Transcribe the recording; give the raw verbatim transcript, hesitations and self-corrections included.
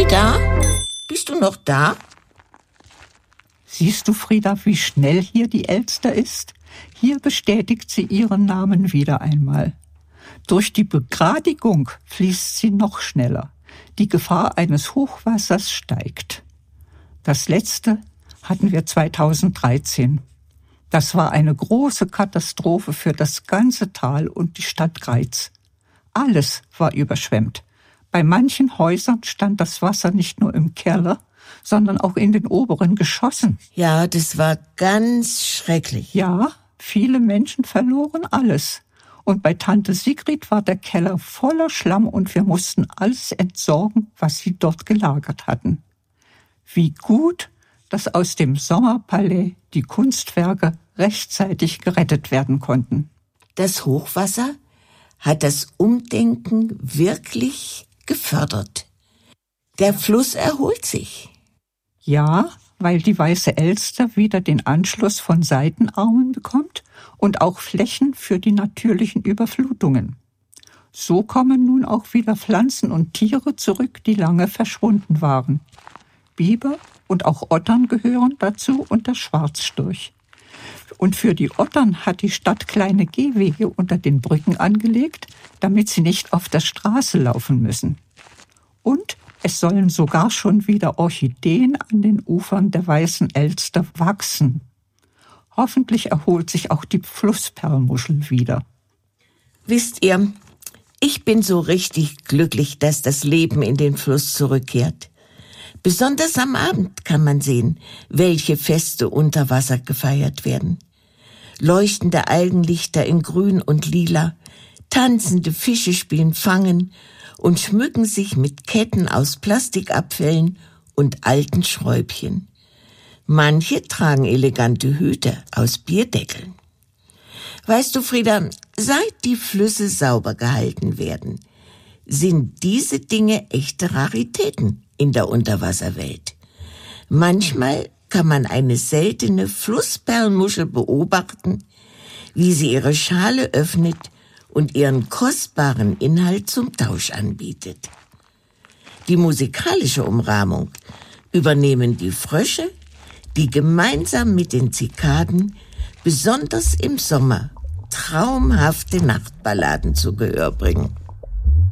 Frieda? Bist du noch da? Siehst du, Frieda, wie schnell hier die Elster ist? Hier bestätigt sie ihren Namen wieder einmal. Durch die Begradigung fließt sie noch schneller. Die Gefahr eines Hochwassers steigt. Das letzte hatten wir zweitausenddreizehn. Das war eine große Katastrophe für das ganze Tal und die Stadt Greiz. Alles war überschwemmt. Bei manchen Häusern stand das Wasser nicht nur im Keller, sondern auch in den oberen Geschossen. Ja, das war ganz schrecklich. Ja, viele Menschen verloren alles. Und bei Tante Sigrid war der Keller voller Schlamm und wir mussten alles entsorgen, was sie dort gelagert hatten. Wie gut, dass aus dem Sommerpalais die Kunstwerke rechtzeitig gerettet werden konnten. Das Hochwasser hat das Umdenken wirklich gefördert. Der Fluss erholt sich. Ja, weil die Weiße Elster wieder den Anschluss von Seitenarmen bekommt und auch Flächen für die natürlichen Überflutungen. So kommen nun auch wieder Pflanzen und Tiere zurück, die lange verschwunden waren. Biber und auch Ottern gehören dazu und der Schwarzstorch. Und für die Ottern hat die Stadt kleine Gehwege unter den Brücken angelegt, damit sie nicht auf der Straße laufen müssen. Und es sollen sogar schon wieder Orchideen an den Ufern der Weißen Elster wachsen. Hoffentlich erholt sich auch die Flussperlmuschel wieder. Wisst ihr, ich bin so richtig glücklich, dass das Leben in den Fluss zurückkehrt. Besonders am Abend kann man sehen, welche Feste unter Wasser gefeiert werden. Leuchtende Algenlichter in Grün und Lila, tanzende Fische spielen Fangen und schmücken sich mit Ketten aus Plastikabfällen und alten Schräubchen. Manche tragen elegante Hüte aus Bierdeckeln. Weißt du, Frieda, seit die Flüsse sauber gehalten werden, sind diese Dinge echte Raritäten in der Unterwasserwelt. Manchmal kann man eine seltene Flussperlmuschel beobachten, wie sie ihre Schale öffnet und ihren kostbaren Inhalt zum Tausch anbietet. Die musikalische Umrahmung übernehmen die Frösche, die gemeinsam mit den Zikaden besonders im Sommer traumhafte Nachtballaden zu Gehör bringen.